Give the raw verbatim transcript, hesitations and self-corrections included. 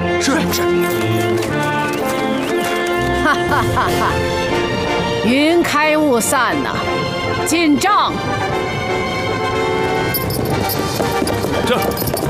是是。 哈哈哈哈！云开雾散呐、啊，进帐。 这。